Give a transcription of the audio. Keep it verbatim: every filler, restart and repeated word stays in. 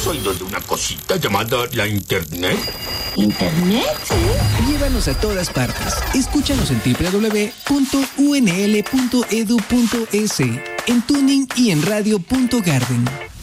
has oído de una cosita llamada la Internet? ¿Internet? ¿Sí? Llévanos a todas partes. Escúchanos en doble u doble u doble u punto u n l punto e d u punto e s, en Tuning y en radio punto garden.